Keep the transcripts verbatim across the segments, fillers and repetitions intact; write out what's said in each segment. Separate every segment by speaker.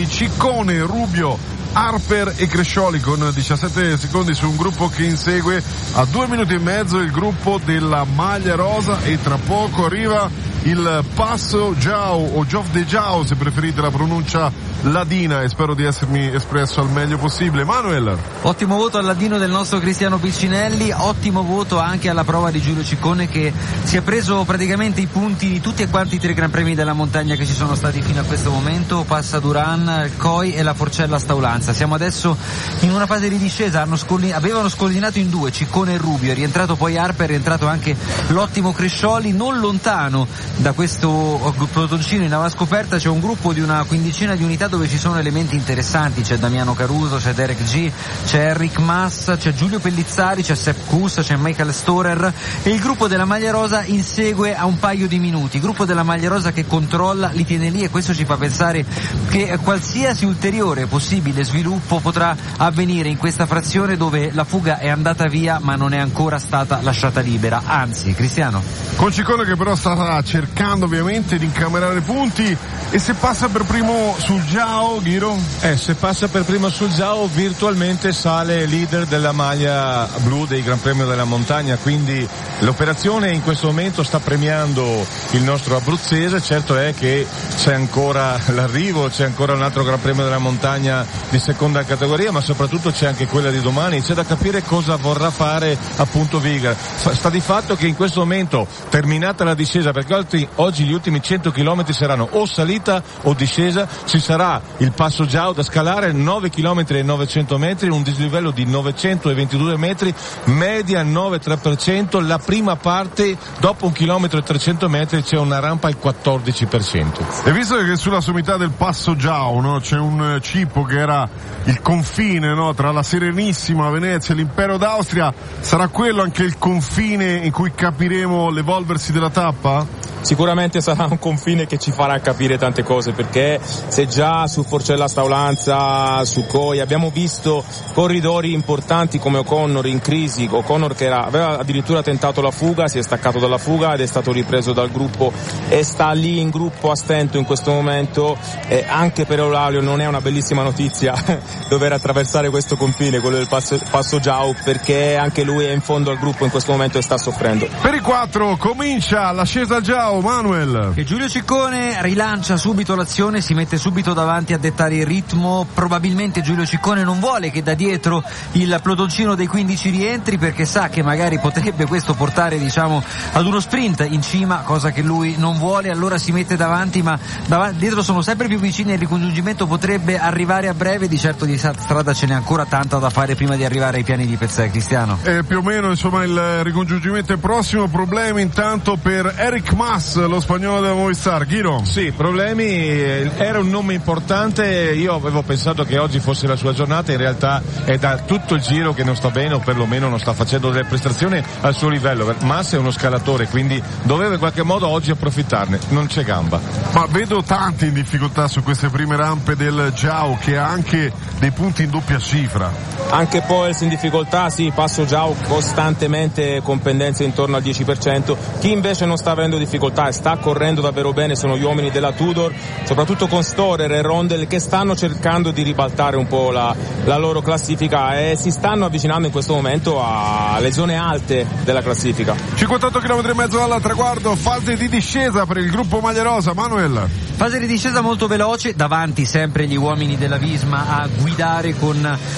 Speaker 1: Ciccone, Rubio, Harper e Crescioli con diciassette secondi su un gruppo che insegue a due minuti e mezzo il gruppo della maglia rosa, e tra poco arriva il Passo Giao o Giof de Giao, se preferite la pronuncia ladina, e spero di essermi espresso al meglio possibile. Manuel.
Speaker 2: Ottimo voto al ladino del nostro Cristiano Piccinelli, ottimo voto anche alla prova di Giulio Ciccone, che si è preso praticamente i punti di tutti e quanti i tre Gran Premi della montagna che ci sono stati fino a questo momento: Passa Duran, il Coi e la Forcella Staulanza. Siamo adesso in una fase di discesa, hanno scolli- avevano scollinato in due Ciccone e Rubio, è rientrato poi Harper, è rientrato anche l'ottimo Crescioli. Non lontano da questo pelotoncino in ava scoperta c'è un gruppo di una quindicina di unità dove ci sono elementi interessanti: c'è Damiano Caruso, c'è Derek G, c'è Enric Mas, c'è Giulio Pellizzari, c'è Sepp Kuss, c'è Michael Storer, e il gruppo della maglia rosa insegue a un paio di minuti. Il gruppo della maglia rosa che controlla, li tiene lì, e questo ci fa pensare che qualsiasi ulteriore possibile sviluppo potrà avvenire in questa frazione dove la fuga è andata via ma non è ancora stata lasciata libera. Anzi, Cristiano,
Speaker 1: con Ciccone che però sta cercando ovviamente di incamerare punti, e se passa per primo sul Giao, Ghiro?
Speaker 3: Eh, se passa per primo sul Giao virtualmente sale leader della maglia blu dei Gran Premio della Montagna, quindi l'operazione in questo momento sta premiando il nostro abruzzese. Certo è che c'è ancora l'arrivo, c'è ancora un altro Gran Premio della Montagna di seconda categoria, ma soprattutto c'è anche quella di domani. C'è da capire cosa vorrà fare appunto Vigar. Sta di fatto che in questo momento, terminata la discesa, perché oggi, oggi gli ultimi cento chilometri saranno o salita o discesa, ci sarà il Passo Giao da scalare, nove chilometri e novecento metri, un dislivello di novecentoventidue metri, media nove virgola tre per cento. La prima parte, dopo un chilometro e trecento metri, c'è una rampa al quattordici per cento.
Speaker 1: E visto che sulla sommità del Passo Giao, no, c'è un cippo che era il confine, no, tra la Serenissima, Venezia e l'Impero d'Austria, sarà quello anche il confine in cui capiremo l'evolversi della tappa?
Speaker 4: Sicuramente sarà un confine che ci farà capire tante cose, perché se già su Forcella Staulanza, su Coi abbiamo visto corridori importanti come O'Connor in crisi, O'Connor che era, aveva addirittura tentato la fuga, si è staccato dalla fuga ed è stato ripreso dal gruppo e sta lì in gruppo a stento in questo momento. Eh, anche per Eulario non è una bellissima notizia dover attraversare questo confine, quello del Passo, Passo Giao, perché anche lui è in fondo al gruppo in questo momento e sta soffrendo.
Speaker 1: Per i quattro comincia l'ascesa al Giao. Manuel.
Speaker 2: Che Giulio Ciccone rilancia subito l'azione, si mette subito davanti a dettare il ritmo. Probabilmente Giulio Ciccone non vuole che da dietro il pelotoncino dei quindici rientri, perché sa che magari potrebbe questo portare, diciamo, ad uno sprint in cima, cosa che lui non vuole. Allora si mette davanti, ma davanti, dietro sono sempre più vicini e il ricongiungimento potrebbe arrivare a breve. Di certo di strada ce n'è ancora tanta da fare prima di arrivare ai piani di Pezzè, Cristiano.
Speaker 1: E più o meno, insomma, il ricongiungimento è prossimo. Problemi intanto per Enric Mas, lo spagnolo della Movistar. Ghiro?
Speaker 3: Sì, problemi, era un nome importante, io avevo pensato che oggi fosse la sua giornata, in realtà è da tutto il giro che non sta bene, o perlomeno non sta facendo delle prestazioni al suo livello. Mas è uno scalatore, quindi doveva in qualche modo oggi approfittarne, non c'è gamba.
Speaker 1: Ma vedo tanti in difficoltà su queste prime rampe del Giao, che ha anche dei punti in doppia cifra.
Speaker 4: Anche Poels in difficoltà, sì, Passo Giao costantemente con pendenze intorno al dieci per cento. Chi invece non sta avendo difficoltà e sta correndo davvero bene sono gli uomini della Tudor, soprattutto con Storer e Rondel, che stanno cercando di ribaltare un po' la, la loro classifica e si stanno avvicinando in questo momento alle zone alte della classifica.
Speaker 1: cinquantotto chilometri e mezzo dal traguardo, fase di discesa per il gruppo maglia rosa. Manuel.
Speaker 2: Fase di discesa molto veloce, davanti sempre gli uomini della Visma a guidare con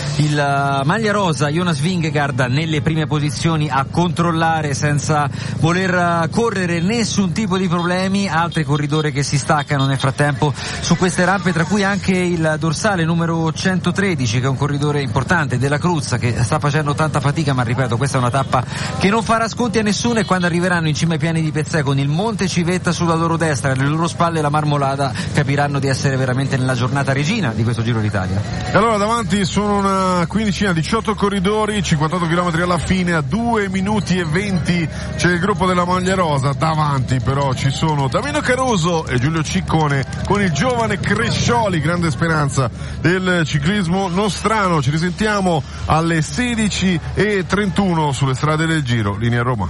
Speaker 2: il maglia rosa Jonas Vingegaard nelle prime posizioni, a controllare senza voler correre nessun tipo di problemi. Altri corridori che si staccano nel frattempo su queste rampe, tra cui anche il dorsale numero centotredici, che è un corridore importante, della Cruz, che sta facendo tanta fatica, ma ripeto, questa è una tappa che non farà sconti a nessuno, e quando arriveranno in cima ai piani di Pezzè con il Monte Civetta sulla loro destra, alle loro spalle la Marmolada, capiranno di essere veramente nella giornata regina di questo Giro d'Italia.
Speaker 1: E allora davanti sono una quindicina, diciotto corridori, cinquantotto chilometri alla fine, a due minuti e venti c'è il gruppo della maglia rosa. Davanti però ci sono Damiano Caruso e Giulio Ciccone con il giovane Crescioli, grande speranza del ciclismo nostrano. Ci risentiamo alle sedici e trentuno sulle strade del Giro, linea Roma.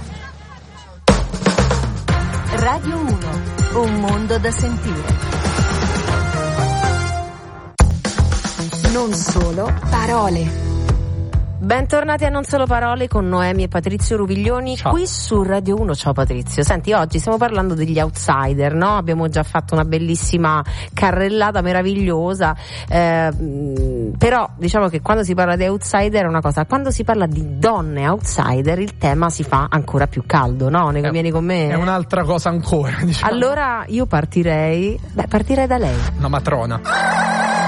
Speaker 5: Radio uno, un mondo da sentire. Non solo parole.
Speaker 6: Bentornati a Non Solo Parole con Noemi e Patrizio Rubiglioni. Ciao. Qui su Radio uno. Ciao Patrizio. Senti, oggi stiamo parlando degli outsider, no? Abbiamo già fatto una bellissima carrellata meravigliosa, eh, però diciamo che quando si parla di outsider è una cosa, quando si parla di donne outsider il tema si fa ancora più caldo, no? Ne convieni con me?
Speaker 7: È un'altra cosa ancora, diciamo.
Speaker 6: Allora io partirei, beh partirei da lei.
Speaker 7: Una matrona.